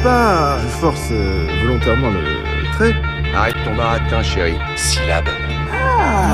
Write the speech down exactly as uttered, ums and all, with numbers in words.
pas. Je force euh, volontairement le trait. Arrête ton baratin, chérie. Syllabe. Ah,